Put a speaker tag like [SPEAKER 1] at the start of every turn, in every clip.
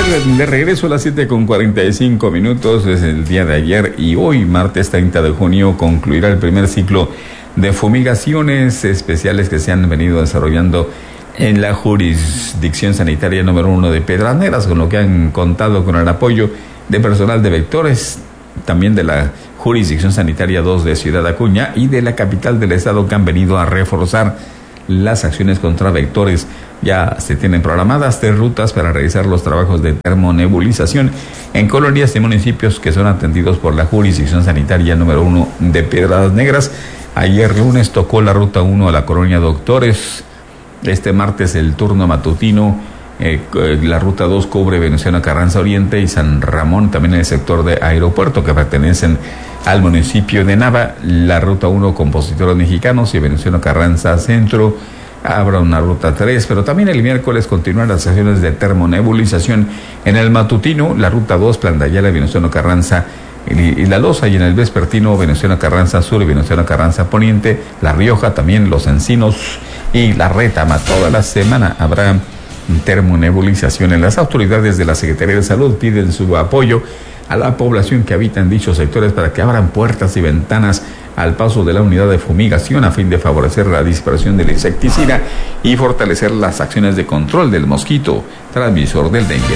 [SPEAKER 1] De regreso a las 7:45, es el día de ayer y hoy, martes 30 de junio, concluirá el primer ciclo de fumigaciones especiales que se han venido desarrollando en la jurisdicción sanitaria número 1 de Piedras Negras, con lo que han contado con el apoyo de personal de vectores, también de la jurisdicción sanitaria 2 de Ciudad Acuña y de la capital del estado, que han venido a reforzar las acciones contra vectores. Ya se tienen programadas 3 rutas para realizar los trabajos de termonebulización en colonias y municipios que son atendidos por la jurisdicción sanitaria número 1 de Piedras Negras. Ayer lunes tocó la ruta 1 a la colonia Doctores. Este martes el turno matutino, la ruta 2 cubre Venustiano Carranza Oriente y San Ramón, también en el sector de Aeropuerto, que pertenecen al municipio de Nava. La ruta 1 Compositores Mexicanos y Venustiano Carranza Centro. Habrá una ruta 3, pero también el miércoles continúan las sesiones de termonebulización en el matutino, la ruta 2 Plan de Ayala, Venustiano Carranza y La Loza, y en el vespertino Venustiano Carranza Sur y Venustiano Carranza Poniente, La Rioja, también Los Encinos y La Retama. Toda la semana habrá termonebulización. En las autoridades de la Secretaría de Salud piden su apoyo a la población que habita en dichos sectores para que abran puertas y ventanas al paso de la unidad de fumigación a fin de favorecer la dispersión del insecticida y fortalecer las acciones de control del mosquito transmisor del dengue.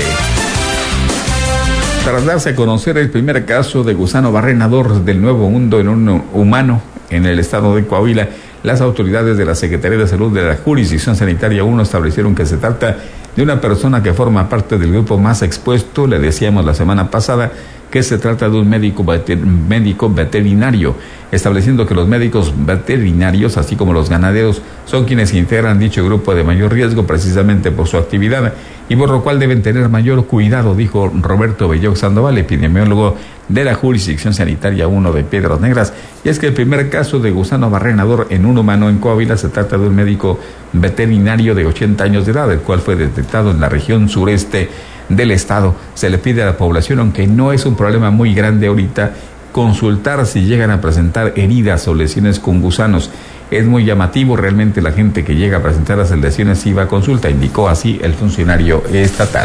[SPEAKER 1] Tras darse a conocer el primer caso de gusano barrenador del Nuevo Mundo en un humano en el estado de Coahuila, las autoridades de la Secretaría de Salud de la Jurisdicción Sanitaria 1 establecieron que se trata de una persona que forma parte del grupo más expuesto. Le decíamos la semana pasada que se trata de un médico veterinario, estableciendo que los médicos veterinarios, así como los ganaderos, son quienes integran dicho grupo de mayor riesgo precisamente por su actividad y por lo cual deben tener mayor cuidado, dijo Roberto Belloc Sandoval, epidemiólogo de la Jurisdicción Sanitaria 1 de Piedras Negras. Y es que el primer caso de gusano barrenador en un humano en Coahuila se trata de un médico veterinario de 80 años de edad, el cual fue detectado en la región sureste del estado. Se le pide a la población, aunque no es un problema muy grande ahorita, consultar si llegan a presentar heridas o lesiones con gusanos. Es muy llamativo, realmente la gente que llega a presentar las lesiones sí va a consulta, indicó así el funcionario estatal.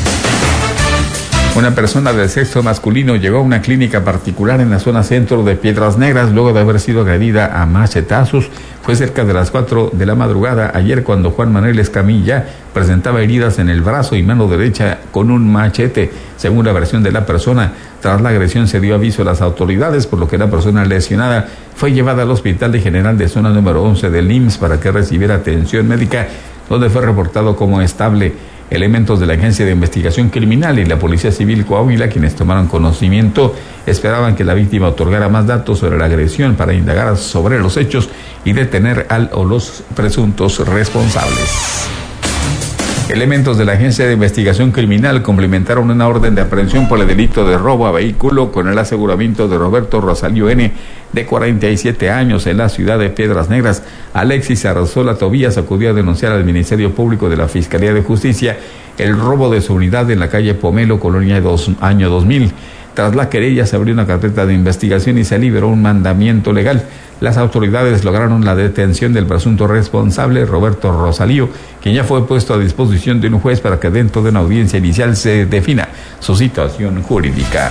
[SPEAKER 1] Una persona del sexo masculino llegó a una clínica particular en la zona centro de Piedras Negras luego de haber sido agredida a machetazos. Fue cerca de las 4 de la madrugada ayer cuando Juan Manuel Escamilla presentaba heridas en el brazo y mano derecha con un machete. Según la versión de la persona, tras la agresión se dio aviso a las autoridades, por lo que la persona lesionada fue llevada al Hospital de General de Zona número 11 del IMSS para que recibiera atención médica, donde fue reportado como estable. Elementos de la Agencia de Investigación Criminal y la Policía Civil Coahuila, quienes tomaron conocimiento, esperaban que la víctima otorgara más datos sobre la agresión para indagar sobre los hechos y detener al o los presuntos responsables. Elementos de la Agencia de Investigación Criminal complementaron una orden de aprehensión por el delito de robo a vehículo con el aseguramiento de Roberto Rosalío N., de 47 años, en la ciudad de Piedras Negras. Alexis Arzola Tobías acudió a denunciar al Ministerio Público de la Fiscalía de Justicia el robo de su unidad en la calle Pomelo, Colonia año 2000. Tras la querella se abrió una carpeta de investigación y se liberó un mandamiento legal. Las autoridades lograron la detención del presunto responsable, Roberto Rosalío, quien ya fue puesto a disposición de un juez para que dentro de una audiencia inicial se defina su situación jurídica.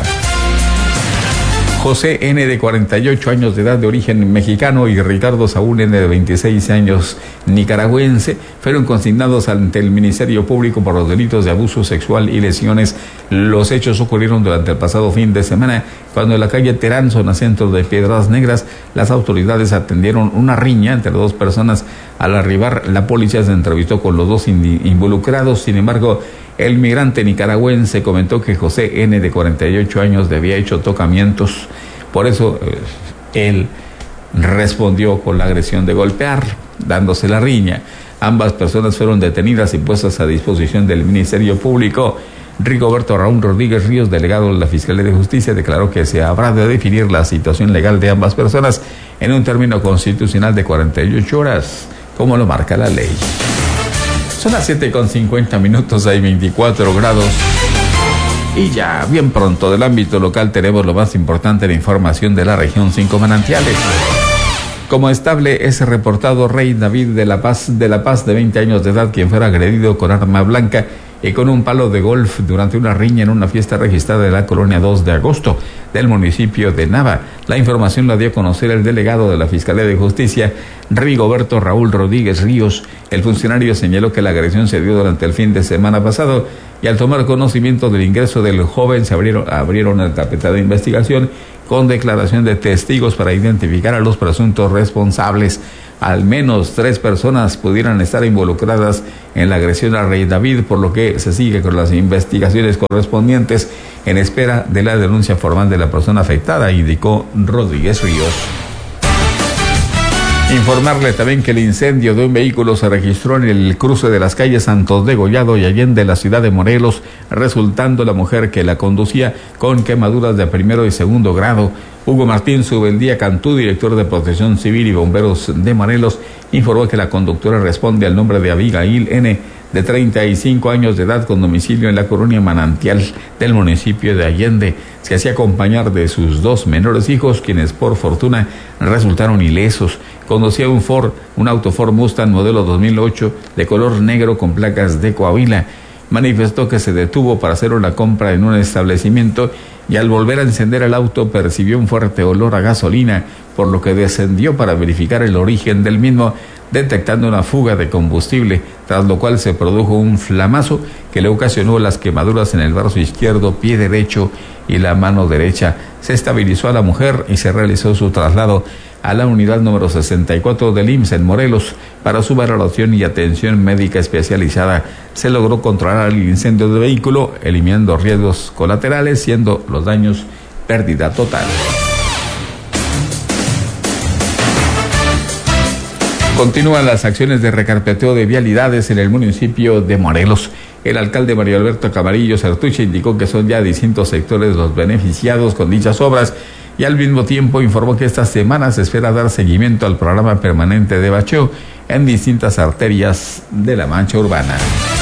[SPEAKER 1] José N., de 48 años de edad, de origen mexicano, y Ricardo Saúl N., de 26 años, nicaragüense, fueron consignados ante el Ministerio Público por los delitos de abuso sexual y lesiones. Los hechos ocurrieron durante el pasado fin de semana, cuando en la calle Terán, zona centro de Piedras Negras, las autoridades atendieron una riña entre dos personas. Al arribar, la policía se entrevistó con los dos involucrados. Sin embargo, el migrante nicaragüense comentó que José N., de 48 años, le había hecho tocamientos. Por eso él respondió con la agresión de golpear, dándose la riña. Ambas personas fueron detenidas y puestas a disposición del Ministerio Público. Rigoberto Raúl Rodríguez Ríos, delegado de la Fiscalía de Justicia, declaró que se habrá de definir la situación legal de ambas personas en un término constitucional de 48 horas, como lo marca la ley. Son las 7:50, hay 24 grados. Y ya, bien pronto, del ámbito local tenemos lo más importante, la información de la región Cinco Manantiales. Como estable es reportado Rey David de La Paz, de 20 años de edad, quien fuera agredido con arma blanca y con un palo de golf durante una riña en una fiesta registrada en la colonia 2 de agosto del municipio de Nava. La información la dio a conocer el delegado de la Fiscalía de Justicia, Rigoberto Raúl Rodríguez Ríos. El funcionario señaló que la agresión se dio durante el fin de semana pasado y al tomar conocimiento del ingreso del joven se abrieron una carpeta de investigación con declaración de testigos para identificar a los presuntos responsables. Al menos 3 personas pudieran estar involucradas en la agresión a Rey David, por lo que se sigue con las investigaciones correspondientes en espera de la denuncia formal de la persona afectada, indicó Rodríguez Ríos. Informarle también que el incendio de un vehículo se registró en el cruce de las calles Santos Degollado y Allende, la ciudad de Morelos, resultando la mujer que la conducía con quemaduras de primero y segundo grado. Hugo Martín Subeldía Cantú, director de Protección Civil y Bomberos de Morelos, informó que la conductora responde al nombre de Abigail N., de 35 años de edad, con domicilio en la colonia Manantial del municipio de Allende. Se hacía acompañar de sus 2 menores hijos, quienes por fortuna resultaron ilesos. Conducía un auto Ford Mustang modelo 2008 de color negro con placas de Coahuila. Manifestó que se detuvo para hacer una compra en un establecimiento y al volver a encender el auto percibió un fuerte olor a gasolina, por lo que descendió para verificar el origen del mismo, detectando una fuga de combustible, tras lo cual se produjo un flamazo que le ocasionó las quemaduras en el brazo izquierdo, pie derecho y la mano derecha. Se estabilizó a la mujer y se realizó su traslado a la unidad número 64 del IMSS en Morelos para su valoración y atención médica especializada. Se logró controlar el incendio del vehículo, eliminando riesgos colaterales, siendo los daños pérdida total. Continúan las acciones de recarpeteo de vialidades en el municipio de Morelos. El alcalde Mario Alberto Camarillo Sertuche indicó que son ya distintos sectores los beneficiados con dichas obras y al mismo tiempo informó que esta semana se espera dar seguimiento al programa permanente de bacheo en distintas arterias de la mancha urbana.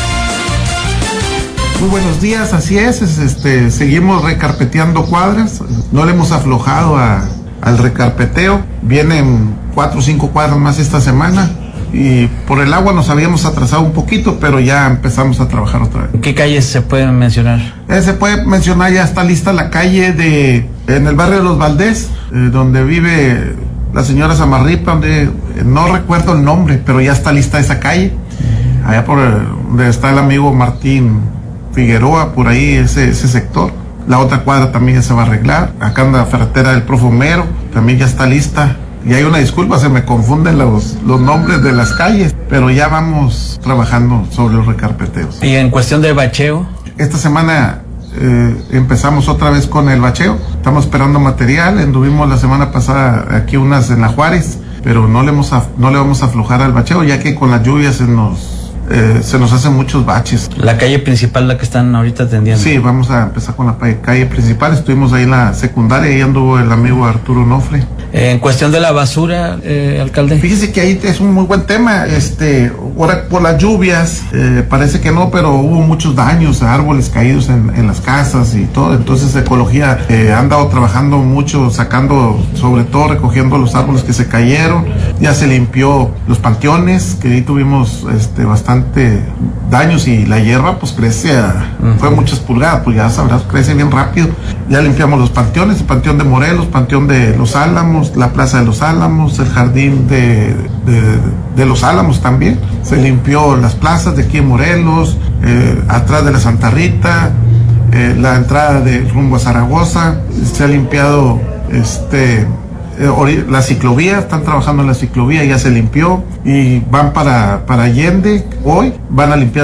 [SPEAKER 2] Muy buenos días, así es, seguimos recarpeteando cuadras, no le hemos aflojado al recarpeteo, vienen 4 o 5 cuadras más esta semana y por el agua nos habíamos atrasado un poquito, pero ya empezamos a trabajar otra vez.
[SPEAKER 3] ¿Qué calles se pueden mencionar?
[SPEAKER 2] Se puede mencionar, ya está lista la calle en el barrio de Los Valdés, donde vive la señora Samarripa, donde no recuerdo el nombre, pero ya está lista esa calle, allá por donde está el amigo Martín Figueroa, por ahí ese sector. La otra cuadra también ya se va a arreglar. Acá en la ferretera del Profe Homero también ya está lista. Y hay una disculpa, se me confunden los nombres de las calles, pero ya vamos trabajando sobre los recarpeteos.
[SPEAKER 3] Y en cuestión de bacheo,
[SPEAKER 2] esta semana empezamos otra vez con el bacheo. Estamos esperando material. Anduvimos la semana pasada aquí unas en la Juárez, pero no le vamos a aflojar al bacheo, ya que con las lluvias se nos hacen muchos baches.
[SPEAKER 3] La calle principal, la que están ahorita atendiendo.
[SPEAKER 2] Sí, vamos a empezar con la calle principal. Estuvimos ahí en la secundaria, ahí anduvo el amigo Arturo Nofre.
[SPEAKER 3] En cuestión de la basura, alcalde.
[SPEAKER 2] Fíjese que ahí es un muy buen tema. Ahora por las lluvias, parece que no, pero hubo muchos daños, árboles caídos en las casas y todo. Entonces Ecología ha andado trabajando mucho, sacando, sobre todo recogiendo los árboles que se cayeron. Ya se limpió los panteones, que ahí tuvimos bastante daños, y la hierba pues crece fue muchas pulgadas, pues ya sabrás, crece bien rápido. Ya limpiamos los panteones, el Panteón de Morelos, Panteón de Los Álamos, la Plaza de los Álamos, el Jardín de Los Álamos también. Se limpió las plazas de aquí en Morelos, atrás de la Santa Rita, la entrada de rumbo a Zaragoza. Se ha limpiado la ciclovía, están trabajando en la ciclovía, ya se limpió, y van para Allende. Hoy van a limpiar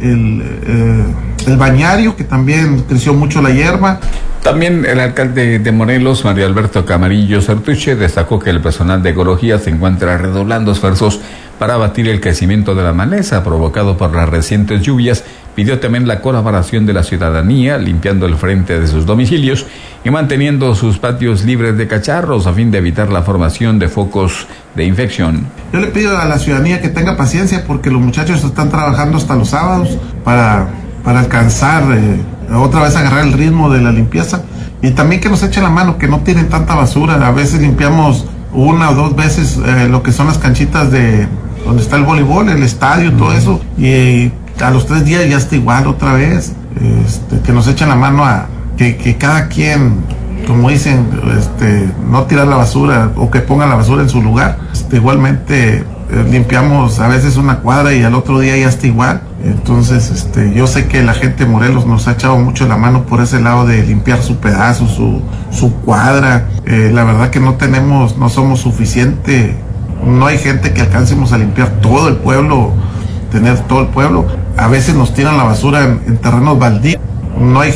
[SPEAKER 2] el bañario, que también creció mucho la hierba.
[SPEAKER 1] También el alcalde de Morelos, Mario Alberto Camarillo Sertuche, destacó que el personal de Ecología se encuentra redoblando esfuerzos para abatir el crecimiento de la maleza provocado por las recientes lluvias. Pidió también la colaboración de la ciudadanía, limpiando el frente de sus domicilios y manteniendo sus patios libres de cacharros a fin de evitar la formación de focos de infección.
[SPEAKER 2] Yo le pido a la ciudadanía que tenga paciencia, porque los muchachos están trabajando hasta los sábados para alcanzar otra vez agarrar el ritmo de la limpieza, y también que nos echen la mano, que no tienen tanta basura. A veces limpiamos 1 o 2 veces lo que son las canchitas de donde está el voleibol, el estadio, todo eso, y a los 3 días ya está igual otra vez. Que nos echen la mano a que cada quien, como dicen, no tirar la basura o que pongan la basura en su lugar. Igualmente limpiamos a veces una cuadra y al otro día ya está igual. Entonces yo sé que la gente de Morelos nos ha echado mucho la mano por ese lado de limpiar su pedazo, su cuadra. La verdad que no somos suficiente, no hay gente que alcancemos a limpiar todo el pueblo, tener todo el pueblo. A veces nos tiran la basura en terrenos baldíos, no hay